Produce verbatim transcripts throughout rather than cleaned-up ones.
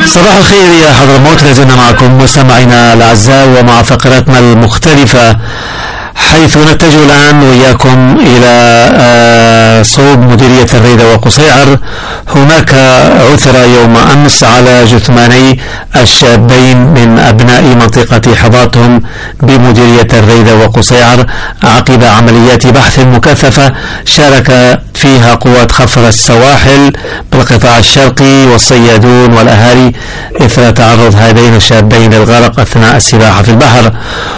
صباح الخير يا حضرموت، لازلنا معكم مستمعينا الأعزاء ومع فقراتنا المختلفة، حيث نتجه الآن وإياكم إلى صوب مديرية الريدة وقصيعر. هناك عثر يوم أمس على جثماني الشابين من أبناء منطقة حظاتهم بمديرية الريدة وقصيعر عقب عمليات بحث مكثفة شارك فيها قوات خفر السواحل بالقطاع الشرقي والصيادون والأهالي إثر تعرض هذين الشابين للغرق أثناء السباحة في البحر.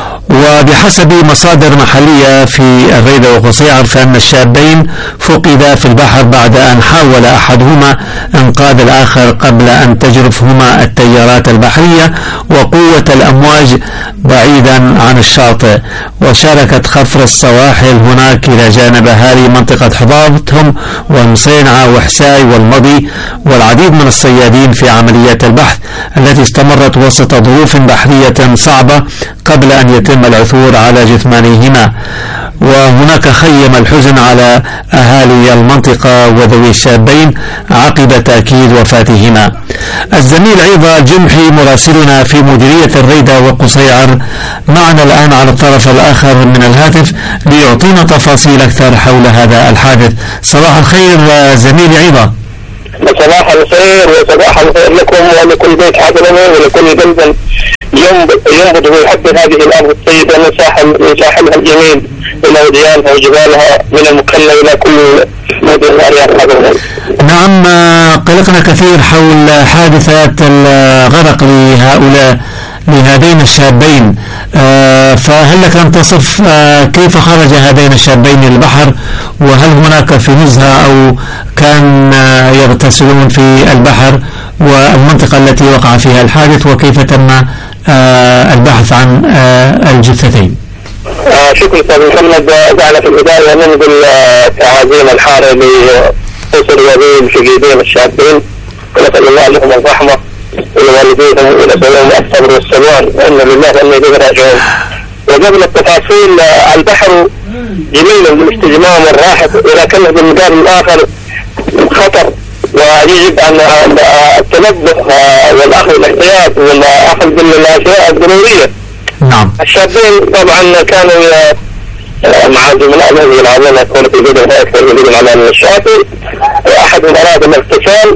وبحسب مصادر محلية في الريدة وقصيعر فإن الشابين فقدا في البحر بعد أن حاول أحدهما إنقاذ الآخر قبل أن تجرفهما التيارات البحرية وقوة الأمواج بعيدا عن الشاطئ. وشاركت خفر السواحل هناك إلى جانب أهالي منطقة حظاظتهم والمصينعة وحساي والمضي والعديد من الصيادين في عمليات البحث التي استمرت وسط ظروف بحرية صعبة قبل أن يتم العثور على جثمانيهما. وهناك خيم الحزن على أهالي المنطقة وذوي الشابين عقب تأكيد وفاتهما. الزميل عيضة جمحي مراسلنا في مديرية الريدة وقصيعر معنا الآن على الطرف الآخر من الهاتف ليعطينا تفاصيل أكثر حول هذا الحادث. صباح الخير زميل عيضة. صباح الخير وصباح الخير لكم ولكل بيت حضرنا ولكل قلب ينبض ويحب هذه الأرض الطيبة من ساحل من ساحلها الجميل إلى وديانها وجبالها من المكلا إلى كل مدن الأرياف حضرنا. نعم، قلقنا كثير حول حادثات الغرق لهؤلاء لهذين الشابين، فهل لك أن تصف كيف خرج هذين الشابين من البحر، وهل هناك في نزهة أو كان يغتسلون في البحر، والمنطقة التي وقع فيها الحادث، وكيف تم البحث عن الجثتين؟ شكرا أستاذ محمد. دعنا في البداية ننقل تعازيم الحارة لأسر وذوي الشهيدين الشابين، ونسأل الله لهم الرحمة ولوالديهم ونسأل لهم الصبر والسلوان وإن لله وإنا إليه راجعون. وقبل التفاصيل، البحر جميل للاستجمام والراحة، ولكنه بالمقابل الآخر خطر، ويجب أن التنبه والأخذ الاحتياط والأخذ بالأشياء الضرورية. نعم. الشابين طبعا كانوا مع زملائهم يلعبون كرة القدم هيك يلعبون على الشاطئ، وأحدهم أراد الاغتسال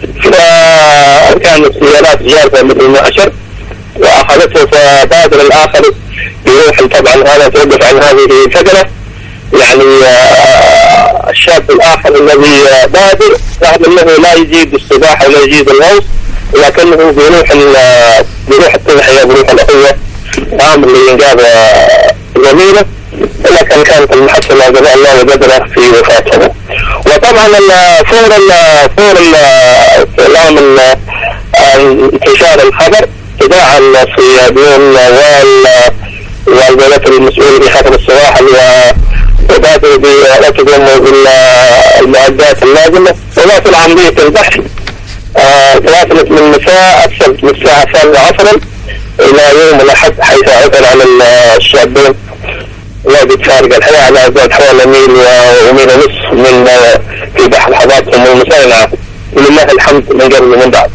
فكانت سيارات جارفة مثل ما أشر وأخذته، فبادر الآخر يروح طبعا هذا توقف عن هذه الشجرة. يعني الشاب الآخر الذي بادر رغم أنه لا يجيد السباحة ولا يجيد الغوص، ولكنه بيروح بيروح التضحية بيروح الأخوة عامل لإنقاذ زميله، ولكن كانت المحصلة جزاء الله وقدره في وفاته. وطبعا فور فور اعلام انتشار الخبر تداعى الصيادون والدولة المسؤولة في خطر السواحل وبادروا بركبهم بالمعدات اللازمة، وواصل عملية البحث تواصلت من مساء السبت من الساعة الثانية عصرا إلى يوم الأحد، حيث عثر على الشابين وجد فارق الحياة على زاد حوالي ميل وميل ونصف من في بحر حظاظتهم والمصينعة، ولله الحمد من قبل ومن بعد.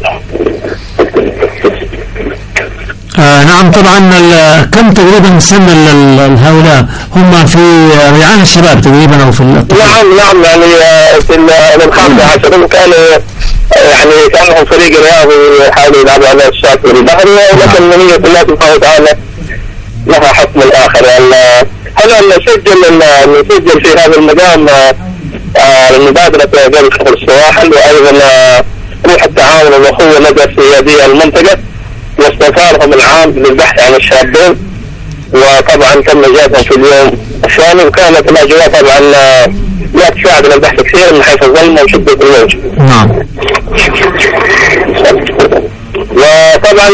آه نعم. طبعا كم تقريبا سن هؤلاء؟ هم في ريعان الشباب تقريبا او في الطفل؟ نعم نعم يعني في الخامسة عشر كانوا يعني كانهم فريق رياضي يحاولوا يلعبوا على الشاطئ البحري، ولكن نية الله سبحانه وتعالى لها حكم الآخر. هذا نسجل نسجل في هذا المقام المبادرة قبل خفر السواحل، وأيضا روح التعاون والأخوة لدى السيادية المنطقة واستنفارهم العام للبحث عن الشابين، وطبعا تم إجازتهم في اليوم الثاني، وكانت الأجواء طبعا لا تساعد على البحث كثير من حيث الظلمة وشدة الموج. نعم. وطبعا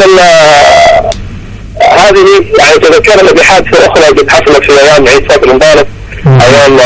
هذه يعني تذكرنا بحادثة أخرى قد حصلت في أيام عيد فطر مبارك، أيام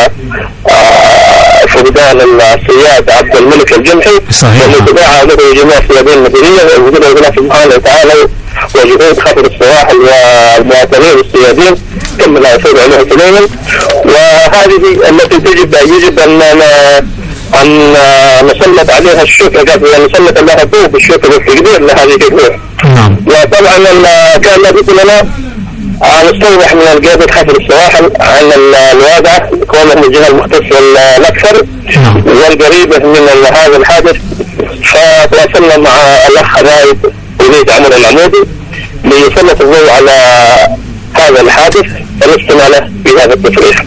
فقدان السياد عبد الملك الجمحي، واللي تباعها له جميع السيادين المدنية ووجود الله سبحانه وتعالى وجهود خفر السواحل والمواطنين والسيادين تم العثور عليها سليما. وهذه التي تجب يجب أن أن نسلط عليها الشوكة، قبل نسلط لها ضوء بالشوكة بالتقدير لهذه الروح. نعم. وطبعا كان لابد لنا نستوضح من القيادة حفر السواحل عن الواقعة كونهم الجهة المختصة الأكثر والقريبة من هذا الحادث، فتواصلنا مع الأخ رايد وليد عمر العمودي ليسلط الضوء على هذا الحادث فنستمع له في هذا التصريح.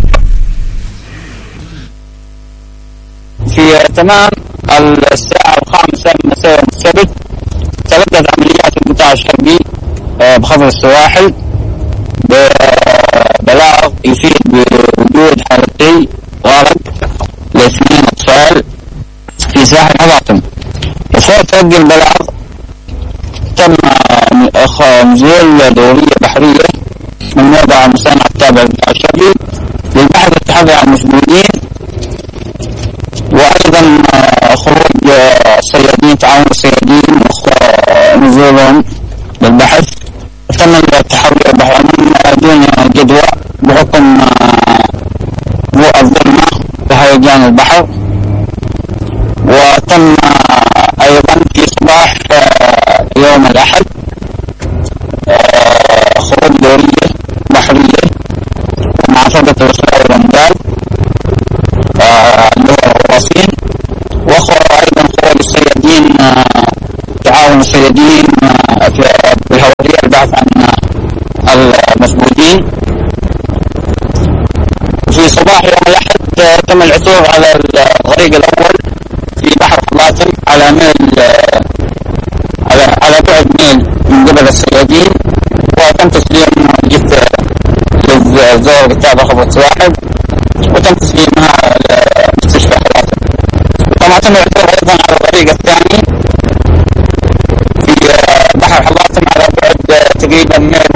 في تمام الساعة الخامسة من مساء يوم السبت تردد عمليات القطاع الشرقي بخفر السواحل ببلاغ يفيد بوجود حالتي غارق لاثنين أطفال في ساحل حضاطم. وفور تلقي البلاغ تم نزول دورية بحرية من موضع المصنع التابع للقطاع الشرقي للبحث والتحري عن المفقودين، وأيضا خروج الصيادين تعاون الصيادين ونزولهم للبحث. تم التحري دون جدوى بحكم الظلمة وهيجان البحر. وتم أيضا في صباح يوم الأحد خروج دورية بحرية مع فرقة الرسول والرمضان الواصين، وأخرى أيضا خروج الصيادين تعاون الصيادين في الهوارية البحث عن المفقودين. في صباح يوم الأحد تم العثور على الغريق الأول في بحر حضاطم على ميل على على بعد ميل من قبل الصيادين، وتم تسليم جثة للزور التابع خفر السواحل وتم تسليمها لمستشفى حضاطم. طبعا تم العثور أيضا على الغريق الثاني في بحر حضاطم على بعد تقريبا ميل